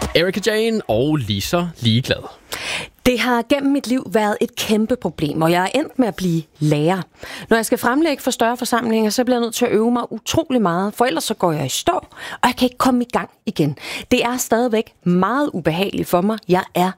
Erika Jane og lige så ligeglad. Det har gennem mit liv været et kæmpe problem, og jeg er endt med at blive lærer. Når jeg skal fremlægge for større forsamlinger, så bliver jeg nødt til at øve mig utrolig meget, for ellers så går jeg i stå, og jeg kan ikke komme i gang igen. Det er stadigvæk meget ubehageligt for mig. Jeg er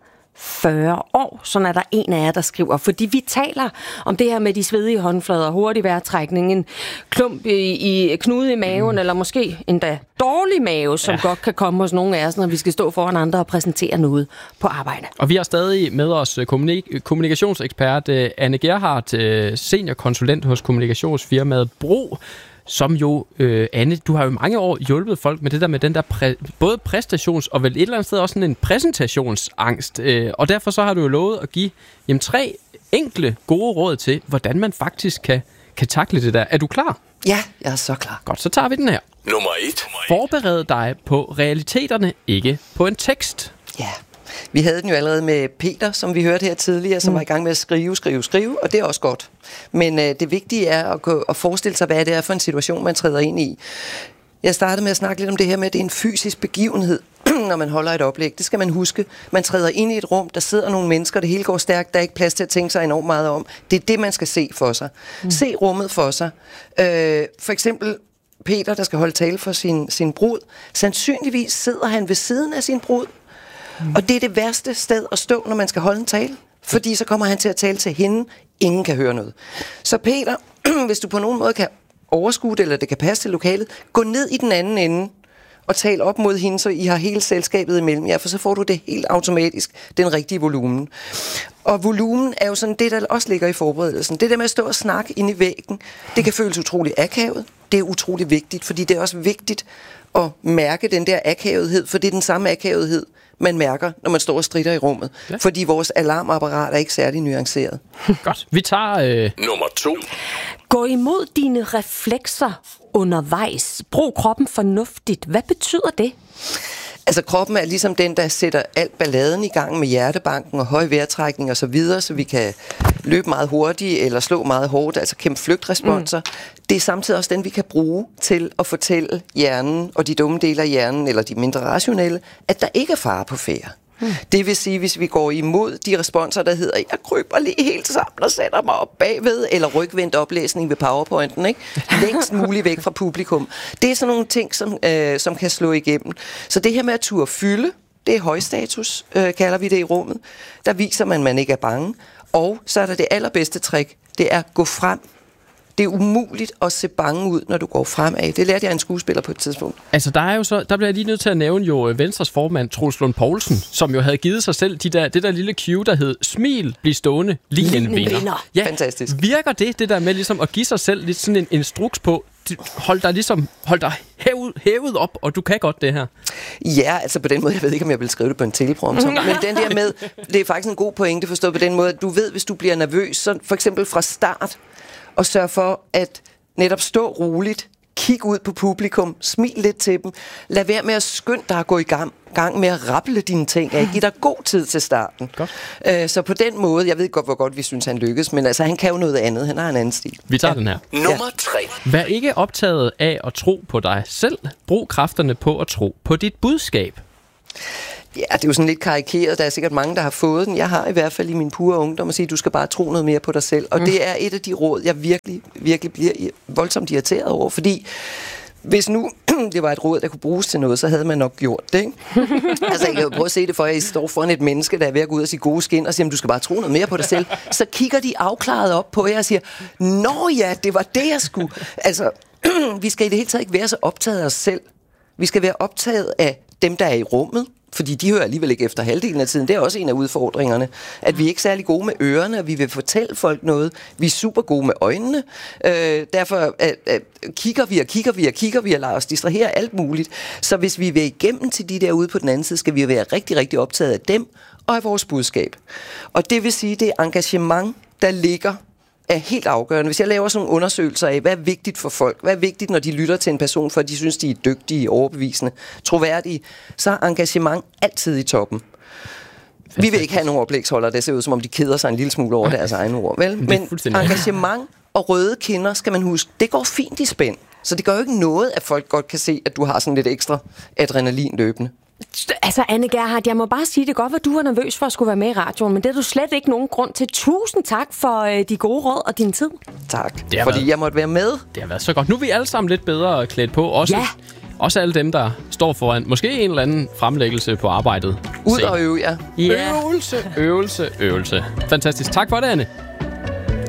40 år, sådan er der en af jer, der skriver. Fordi vi taler om det her med de svedige håndflader, hurtig vejrtrækning, en klump i knude i maven, eller måske endda dårlig mave, som godt kan komme hos nogle af os, når vi skal stå foran andre og præsentere noget på arbejde. Og vi har stadig med os kommunikationsekspert Anne Gerhardt, seniorkonsulent hos kommunikationsfirmaet Bro, som jo, Anne, du har jo mange år hjulpet folk med det der med den der både præstations- og vel et eller andet sted også sådan en præsentationsangst. Og derfor så har du jo lovet at give 3 enkle gode råd til, hvordan man faktisk kan takle det der. Er du klar? Ja, jeg er så klar. Godt, så tager vi den her. Nummer 1. Forbered dig på realiteterne, ikke på en tekst. Ja. Vi havde den jo allerede med Peter, som vi hørte her tidligere, som var i gang med at skrive, og det er også godt. Men det vigtige er at forestille sig, hvad det er for en situation, man træder ind i. Jeg startede med at snakke lidt om det her med, at det er en fysisk begivenhed, når man holder et oplæg. Det skal man huske. Man træder ind i et rum, der sidder nogle mennesker, det hele går stærkt, der er ikke plads til at tænke sig enormt meget om. Det er det, man skal se for sig. Se rummet for sig. For eksempel Peter, der skal holde tale for sin brud. Sandsynligvis sidder han ved siden af sin brud. Og det er det værste sted at stå, når man skal holde en tale. Fordi så kommer han til at tale til hende. Ingen kan høre noget. Så Peter, hvis du på nogen måde kan overskue det, eller det kan passe til lokalet, gå ned i den anden ende og tal op mod hende, så I har hele selskabet imellem jer, for så får du det helt automatisk, den rigtige volumen. Og volumen er jo sådan det, der også ligger i forberedelsen. Det der med at stå og snakke ind i væggen, det kan føles utrolig akavet. Det er utrolig vigtigt, fordi det er også vigtigt at mærke den der akavethed, for det er den samme akavethed, man mærker, når man står og stritter i rummet. Ja. Fordi vores alarmapparat er ikke særlig nuanceret. Godt. Vi tager Nummer 2. Gå imod dine reflekser undervejs. Brug kroppen fornuftigt. Hvad betyder det? Altså kroppen er ligesom den, der sætter alt balladen i gang med hjertebanken og høj vejrtrækning og så videre, så vi kan løbe meget hurtigt eller slå meget hårdt, altså kæmpe flygtresponser. Det er samtidig også den, vi kan bruge til at fortælle hjernen og de dumme dele af hjernen, eller de mindre rationelle, at der ikke er fare på færde. Det vil sige, hvis vi går imod de responser, der hedder, jeg kryber lige helt sammen og sætter mig op bagved, eller rygvendt oplæsning ved PowerPointen, ikke? Længst muligt væk fra publikum. Det er sådan nogle ting, som kan slå igennem. Så det her med at turde fylde, det er højstatus, kalder vi det i rummet. Der viser man, at man ikke er bange. Og så er der det allerbedste trick, det er at gå frem. Det er umuligt at se bange ud, når du går fremad. Det lærte jeg en skuespiller på et tidspunkt. Altså, der bliver jeg lige nødt til at nævne jo Venstres formand, Troels Lund Poulsen, som jo havde givet sig selv det der lille cue, der hed smil, bliv stående, lige en vinder. Ja, fantastisk. Virker det der med ligesom at give sig selv lidt sådan en instruks på, hold dig hævet op, og du kan godt det her? Ja, altså på den måde, jeg ved ikke, om jeg vil skrive det på en teleprompter, men den der med, det er faktisk en god pointe forstået på den måde, at du ved, hvis du bliver nervøs, så for eksempel fra start, og sørge for at netop stå roligt, kig ud på publikum, smil lidt til dem, lad være med at skynde dig at gå i gang med at raple dine ting, give dig god tid til starten. Så på den måde, jeg ved godt, hvor godt vi synes, han lykkes, men altså, han kan jo noget andet, han har en anden stil. Vi tager den her. Nummer 3. Vær ikke optaget af at tro på dig selv. Brug kræfterne på at tro på dit budskab. Ja, det er jo sådan lidt karikeret. Der er sikkert mange, der har fået den. Jeg har i hvert fald i min pure ungdom at sige, at du skal bare tro noget mere på dig selv. Og det er et af de råd, jeg virkelig, virkelig bliver voldsomt irriteret over. Fordi hvis nu det var et råd, der kunne bruges til noget, så havde man nok gjort det, ikke? Altså, jeg kan jo prøve at se det for, at I står foran et menneske, der er ved at gå ud af sit gode skin og siger, du skal bare tro noget mere på dig selv. Så kigger de afklaret op på jer og siger, nå ja, det var det, jeg skulle. Altså, vi skal i det hele taget ikke være så optaget af os selv. Vi skal være optaget af dem, der er i rummet. Fordi de hører alligevel ikke efter halvdelen af tiden. Det er også en af udfordringerne. At vi er ikke særlig gode med ørerne, og vi vil fortælle folk noget. Vi er super gode med øjnene. Derfor kigger vi og lader os distrahere alt muligt. Så hvis vi vil igennem til de der ude på den anden side, skal vi være rigtig, rigtig optaget af dem og af vores budskab. Og det vil sige, det er engagement, der ligger er helt afgørende. Hvis jeg laver sådan nogle undersøgelser af, hvad er vigtigt for folk, hvad er vigtigt, når de lytter til en person, for de synes, de er dygtige, overbevisende, troværdige, så er engagement altid i toppen. Vi vil ikke have nogle oplægsholdere, der ser ud, som om de keder sig en lille smule over deres egne ord, vel? Men engagement og røde kinder, skal man huske, det går fint i spænd. Så det gør jo ikke noget, at folk godt kan se, at du har sådan lidt ekstra adrenalin løbende. Altså, Anne Gerhardt, jeg må bare sige, det godt, at du var nervøs for at skulle være med i radioen, men det er du slet ikke nogen grund til. Tusind tak for de gode råd og din tid. Tak, fordi jeg måtte være med. Det har været så godt. Nu er vi alle sammen lidt bedre klædt på. Også alle dem, der står foran måske en eller anden fremlæggelse på arbejdet. Ud og øve, ja. Øvelse. Fantastisk. Tak for det, Anne.